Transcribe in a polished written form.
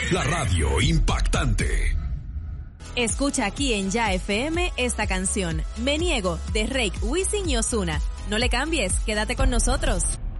la radio impactante. Escucha aquí en Ya FM esta canción, Me Niego, de Reik, Wisin y Ozuna. No le cambies, quédate con nosotros.